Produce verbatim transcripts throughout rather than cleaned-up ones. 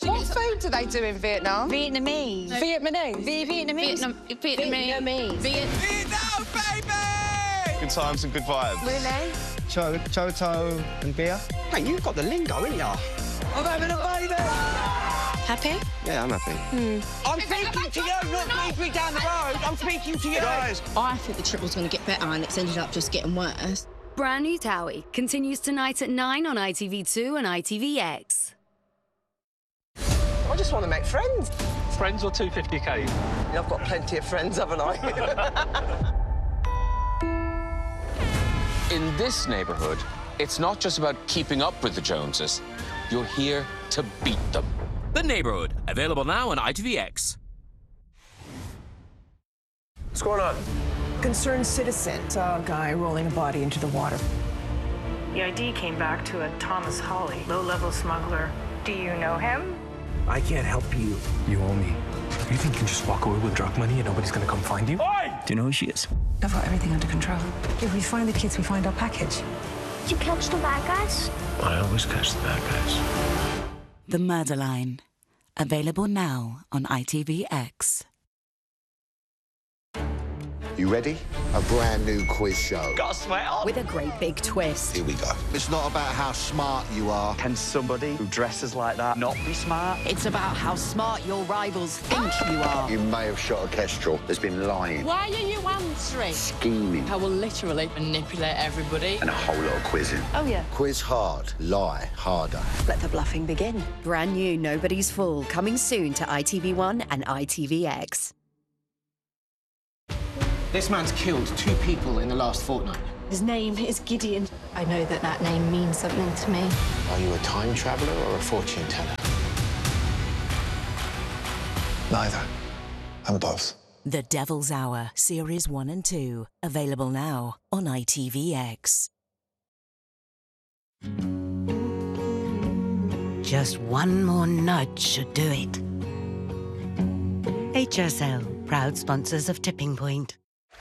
What food do they do in Vietnam? Vietnamese. No. Vietnamese? Vi Vietnamese. Vietnam Vietnamese. Vietnamese. Viet Vietnam, baby! Good times and good vibes. Really? Cho, Choto and beer. Mate, you've got the lingo, ain't ya? I'm having a baby! Happy? Yeah, I'm happy. Hmm. I'm speaking to you, not me down the road. I'm speaking to you. Guys! I think the trip was going to get better and it's ended up just getting worse. Brand new Towie continues tonight at nine on I T V two and I T V X. I just want to make friends. Friends or two fifty K? I've got plenty of friends, haven't I? In this neighborhood, it's not just about keeping up with the Joneses. You're here to beat them. The Neighborhood, available now on I T V X. What's going on? Concerned citizen saw a guy rolling a body into the water. The I D came back to a Thomas Hawley, low-level smuggler. Do you know him? I can't help you. You owe me. You think you can just walk away with drug money and nobody's gonna come find you? Oi! Do you know who she is? I've got everything under control. If we find the kids, we find our package. Did you catch the bad guys? I always catch the bad guys. The Murder Line, available now on I T V X. You ready? A brand new quiz show. Got a sweat on? With a great big twist. Here we go. It's not about how smart you are. Can somebody who dresses like that not be smart? It's about how smart your rivals think you are. You may have shot a kestrel. There's been lying, Why are you answering? scheming, I will literally manipulate everybody. and a whole lot of quizzing. Oh, yeah. Quiz hard, lie harder. Let the bluffing begin. Brand new Nobody's Fool, coming soon to I T V one and I T V X. This man's killed two people in the last fortnight. His name is Gideon. I know that that name means something to me. Are you a time traveler or a fortune teller? Neither. I'm both. The Devil's Hour, Series one and two, available now on I T V X. Just one more nudge should do it. H S L, proud sponsors of Tipping Point.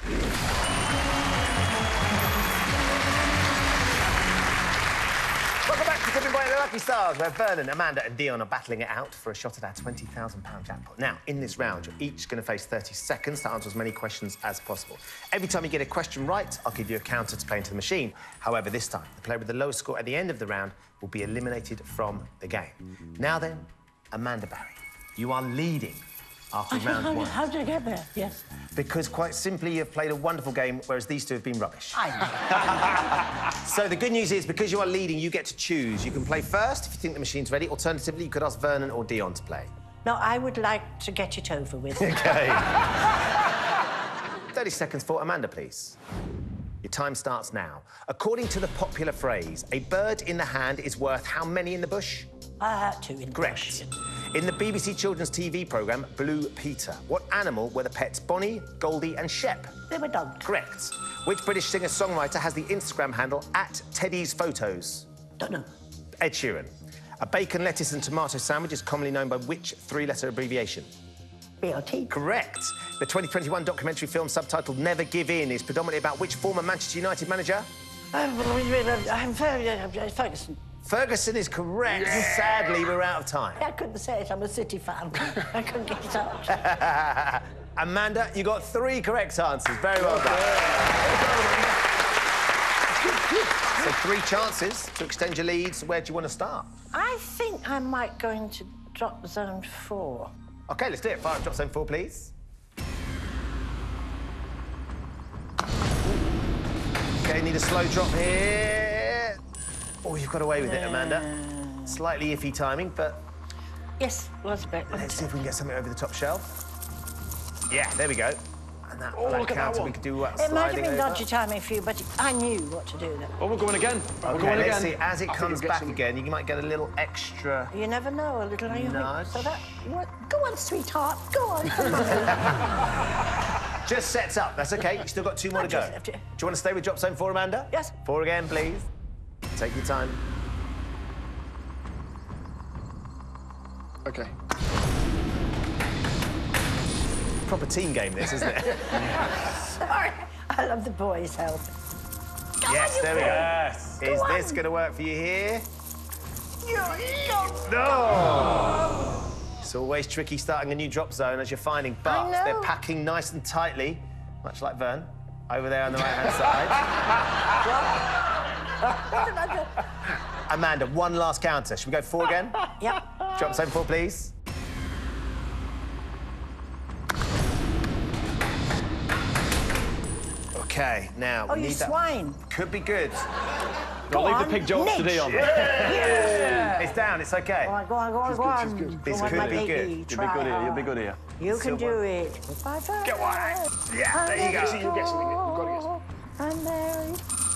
Welcome back to Tipping Point and the Lucky Stars, where Vernon, Amanda and Dion are battling it out for a shot at our twenty thousand pound jackpot. Now, in this round, you're each going to face thirty seconds to answer as many questions as possible. Every time you get a question right, I'll give you a counter to play into the machine. However, this time, the player with the lowest score at the end of the round will be eliminated from the game. Now then, Amanda Barry, you are leading after round one. How did I get there? Yes. Because, quite simply, you've played a wonderful game, whereas these two have been rubbish. I So the good news is, because you are leading, you get to choose. You can play first if you think the machine's ready. Alternatively, you could ask Vernon or Dion to play. No, I would like to get it over with. OK. thirty seconds for Amanda, please. Your time starts now. According to the popular phrase, a bird in the hand is worth how many in the bush? Uh, two in Correct. In the B B C children's T V programme, Blue Peter, what animal were the pets Bonnie, Goldie and Shep? They were dogs. Correct. Which British singer-songwriter has the Instagram handle at Teddy's Photos? Don't know. Ed Sheeran. A bacon, lettuce and tomato sandwich is commonly known by which three-letter abbreviation? B L T. Correct. The twenty twenty-one documentary film subtitled Never Give In is predominantly about which former Manchester United manager? I'm, I'm very... Uh, Ferguson. Ferguson is correct. Yeah. Sadly, we're out of time. I couldn't say it. I'm a City fan. I couldn't get it out. Amanda, you got three correct answers. Very well done. So three chances to extend your leads. Where do you want to start? I think I might go into drop zone four. OK, let's do it. Fire up drop zone four, please. OK, need a slow drop here. Oh, you've got away with it, Amanda. Slightly iffy timing, but... Yes, was a bit. Let's see if we can get something over the top shelf. Yeah, there we go. And that, Oh, that look at that counter, one. we could do uh, It might have sliding been over. dodgy timing for you, but I knew what to do then. Oh, we're going again. OK, we're going let's again. see. As it I think comes we'll get back some- again, you might get a little extra... You never know, a little... Nudge. So that... What? Go on, sweetheart. Go on. Come on. Just sets up. That's OK. You've still got two more to go. Do you want to stay with drop zone four, Amanda? Yes. Four again, please. Take your time. OK. Proper team game, this, isn't it? Sorry. I love the boys' help. Go Yes, on, there we go. Yes. Is Go this on. going to work for you here? Go. No! It's always tricky starting a new drop zone, as you're finding, but they're packing nice and tightly, much like Vern, over there on the right-hand side. Amanda, one last counter. Should we go four again? Yep. Drop zone four, please. OK, now Oh, we you need that. swine. Could be good. Go leave on, the pig jokes to Nick. Dion. Yeah. It's down, it's OK. Go on, go on, go on, go on. This Go on, could my be baby, good. You'll be try good here, you'll hard. be good here. You Still can do one. it. Bye-bye. Get one. Yeah, there you go. See, you get something. You've got to get something. I'm married.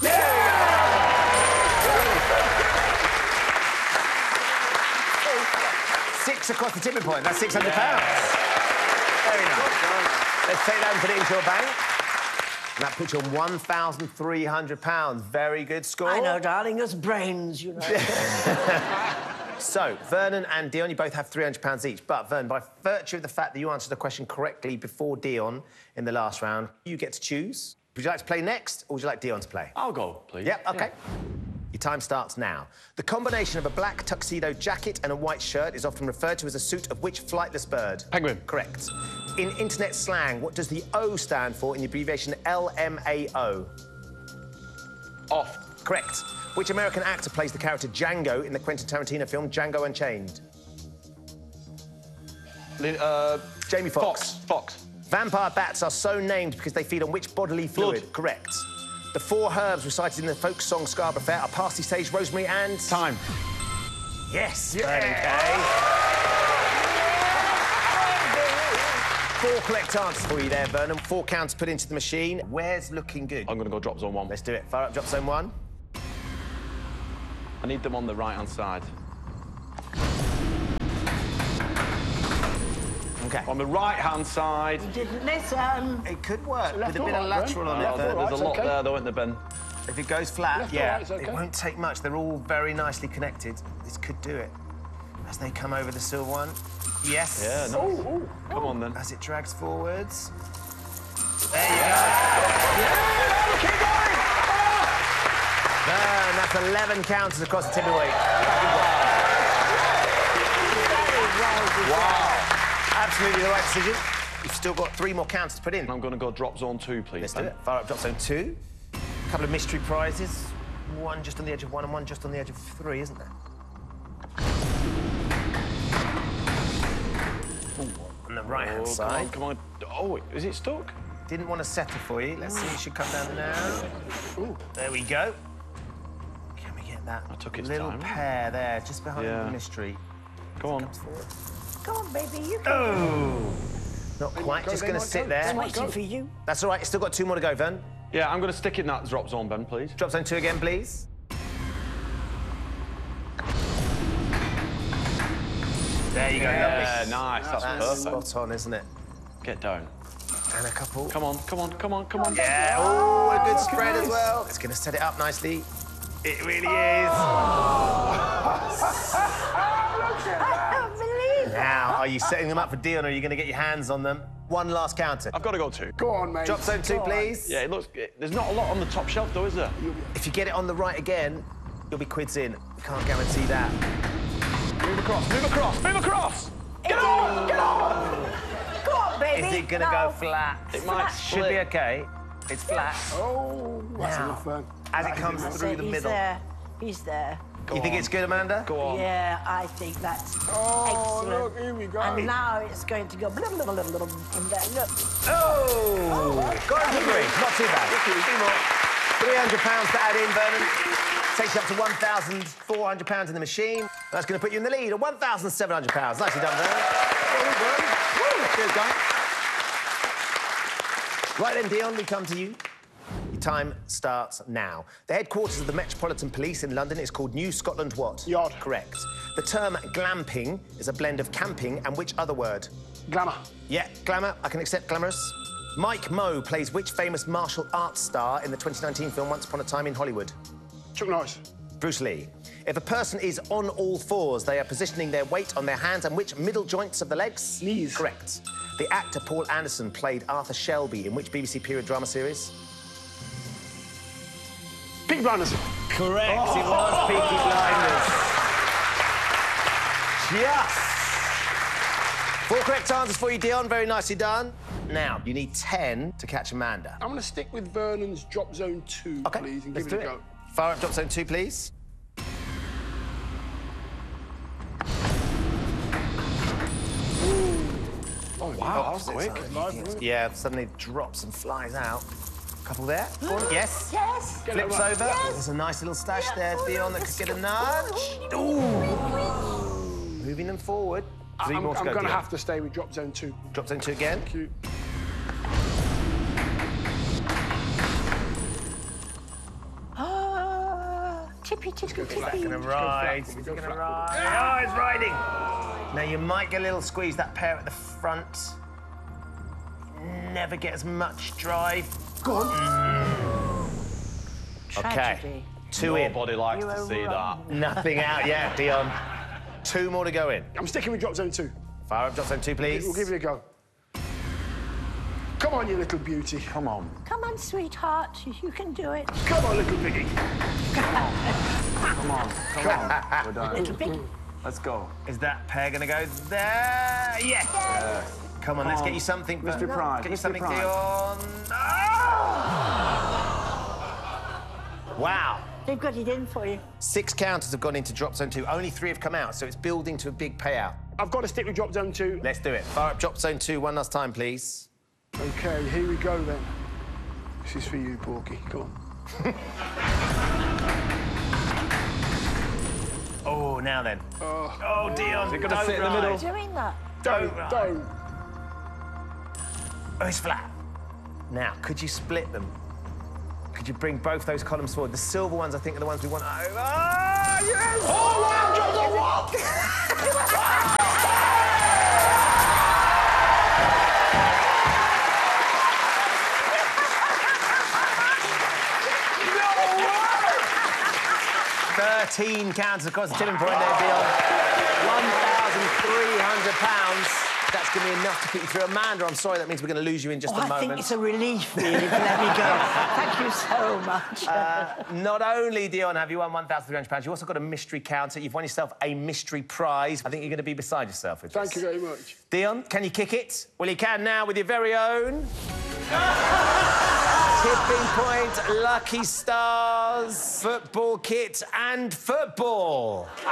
Six across the tipping point. That's six hundred pounds. Very nice. Let's take that and put it into your bank. And that puts you on one thousand three hundred pounds. Very good score. I know, darling. It's brains, you know. So, Vernon and Dion, you both have three hundred pounds each. But, Vern, by virtue of the fact that you answered the question correctly before Dion in the last round, you get to choose. Would you like to play next, or would you like Dion to play? I'll go, please. Yeah, OK. Your time starts now. The combination of a black tuxedo jacket and a white shirt is often referred to as a suit of which flightless bird? Penguin. Correct. In internet slang, what does the O stand for in the abbreviation L M A O? Off. Correct. Which American actor plays the character Django in the Quentin Tarantino film Django Unchained? Uh, Jamie Foxx. Fox. Fox. Vampire bats are so named because they feed on which bodily fluid? Blood. Correct. The four herbs recited in the folk song Scarborough Fair are parsley, sage, rosemary and... Time. Yes, yeah. Four correct answers for you there, Vernon. Four counts put into the machine. Where's looking good? I'm going to go drop zone one. Let's do it. Fire up drop zone one. I need them on the right-hand side. OK. On the right-hand side. You didn't listen. It could work with a bit all of right, lateral on Ben. it, Oh, Vern. there's a lot there, though, isn't there, Ben? If it goes flat, Left or yeah, right, it's okay. it won't take much. They're all very nicely connected. This could do it. As they come over the silver one. Yes. Yeah, nice. Ooh, ooh, Come on, then. As it drags forwards. There you go. Yeah, keep going! Vern, that's eleven counters across the tipping weight. Wow. Absolutely the right decision. You've still got three more counts to put in. I'm going to go drop zone two, please. Let's do it. Fire up drop zone two. A couple of mystery prizes. One just on the edge of one and one just on the edge of three, isn't there? Ooh, on the right-hand oh, side. Come on, come on. Oh, is it stuck? Didn't want to settle for you. Let's see. It should come down now. Ooh, there we go. Can we get that I took its little time. pair there, just behind Yeah. the mystery? Go on. Go on, baby. You can. Oh! Not quite. go, Just they going to might sit go. there. I'm waiting for you. That's all right. You've still got two more to go, Vern. Yeah, I'm going to stick in that drop zone, Ben, please. Drop zone two again, please. There you go. Yeah, Lovely. nice. That's, That's perfect. spot on, isn't it? Get down. And a couple. Come on, come on, come on, come on. Yeah. Oh, a good spread as well. It's going to set it up nicely. It really is. I can't believe it. Now, are you setting them up for Dion, or are you going to get your hands on them? One last counter. I've got to go two. Go on, mate. Drop zone two, Go on. please. Yeah, it looks... It, there's not a lot on the top shelf, though, is there? If you get it on the right again, you'll be quids in. Can't guarantee that. Move across, move across, move across! Get on, get on! Go on, baby. Is it going to no. go flat? It might Should be split. OK. It's flat. Oh, that's Now, enough fun. As it comes That's through it, the he's middle. there. He's there. You think it's good, Amanda? Go on. Yeah, I think that's Oh, excellent. look, here we go. And now it's going to go blah, blah, blah, blah, blah, from there. Look. Oh! Got him for three. Not too bad. Two more. three hundred pounds to add in, Vernon. Takes you up to one thousand four hundred pounds in the machine. That's going to put you in the lead at one thousand seven hundred pounds. Nicely done, Vernon. Well done. Woo! Good guy. Right then, Dion, we come to you. Your time starts now. The headquarters of the Metropolitan Police in London is called New Scotland what? Yard. Correct. The term glamping is a blend of camping and which other word? Glamour. Yeah, glamour. I can accept glamorous. Mike Moe plays which famous martial arts star in the twenty nineteen film Once Upon a Time in Hollywood? Chuck Norris. Bruce Lee. If a person is on all fours, they are positioning their weight on their hands and which middle joints of the legs? Knees. Correct. The actor Paul Anderson played Arthur Shelby in which B B C period drama series? Peaky Blinders. Correct, oh. It was Peaky Blinders. Just Four correct answers for you, Dion. Very nicely done. Now, you need ten to catch Amanda. I'm going to stick with Vernon's drop zone two, OK, please, and let's give it do a it. go. Fire up drop zone two, please. Oh, wow, that was quick. Yeah, suddenly drops and flies out. Couple there. Go on. Yes. Yes. Flips right. over. Yes. There's a nice little stash Yes. there, Dion, that could get a nudge. Ooh. Moving them forward. Three I'm, more to I'm go, going to Dion. have to stay with drop zone two. Drop zone two again. Thank you. Ah, tippy, tippy, Is that tippy. going to ride? Is it going to ride? Oh, it's riding. Now, you might get a little squeeze. That pair at the front never get as much drive. Go on. OK. Two in. Nobody likes You to were see wrong. that. Nothing out yet, Dion. Two more to go in. I'm sticking with drop zone two. Fire up drop zone two, please. We'll give it a go. Come on, you little beauty. Come on. Come on, sweetheart. You can do it. Come on, little piggy. Come on. Come on. We're done. Little pig. Let's go. Is that pair going to go there? Yes. Yes. Come on, Come let's on. get you something. Mystery prize, Get you mystery something, prize. Dion. Ah! Wow. They've got it in for you. Six counters have gone into drop zone two. Only three have come out, so it's building to a big payout. I've got to stick with drop zone two. Let's do it. Fire up drop zone two one last time, please. OK, here we go, then. This is for you, Porky. Go on. Oh, now then. Oh, Oh, Dion. it gonna don't sit in the ride. middle? Doing that. don't, ride. don't. Oh, it's flat. Now, could you split them? Could you bring both those columns forward? The silver ones, I think, are the ones we want over. Oh, yes! Oh, wow, drop zone one! thirteen counters across the tipping point there, Dion. one thousand three hundred pounds. That's going to be enough to put you through. Amanda, I'm sorry, that means we're going to lose you in just Oh, a I moment. think it's a relief, really, to let me go. Thank you so much. Uh, not only, Dion, have you won one thousand three hundred pounds, you also got a mystery counter. You've won yourself a mystery prize. I think you're going to be beside yourself with Thank this. you very much. Dion, can you kick it? Well, you can now with your very own... Tipping Point Lucky Stars football kit and football. Can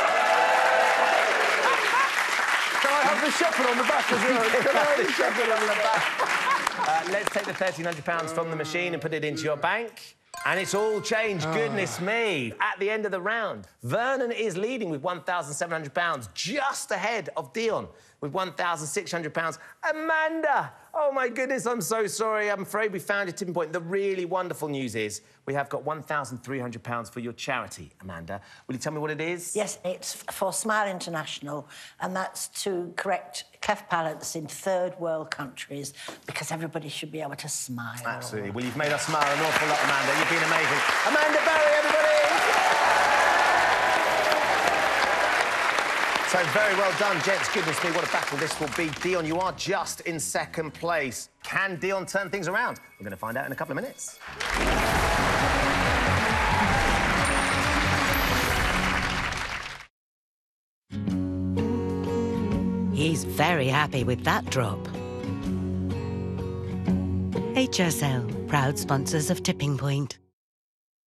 I have the shuffle on the back as well? Can I have the shuffle on the back? Uh, let's take the thirteen hundred pounds from the machine and put it into your bank. And it's all changed, goodness me. At the end of the round, Vernon is leading with one thousand seven hundred pounds, just ahead of Dion with one thousand six hundred pounds. Amanda, oh my goodness, I'm so sorry. I'm afraid we found a tipping point. The really wonderful news is we have got one thousand three hundred pounds for your charity, Amanda. Will you tell me what it is? Yes, it's for Smile International, and that's to correct cleft palates in third world countries, because everybody should be able to smile. Absolutely. Well, you've made us smile an awful lot, Amanda. You've been amazing. Amanda Barry, everybody! So, very well done, gents. Goodness me, what a battle this will be. Dion, you are just in second place. Can Dion turn things around? We're going to find out in a couple of minutes. He's very happy with that drop. H S L, proud sponsors of Tipping Point.